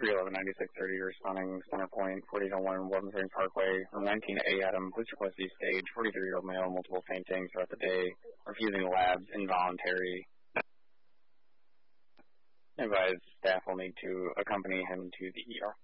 311-9630, responding Center Point, 4001 Williamson Parkway, from 19A Adam, please request the stage, 43-year-old male, multiple fainting throughout the day, refusing labs, involuntary. Advised staff will need to accompany him to the ER.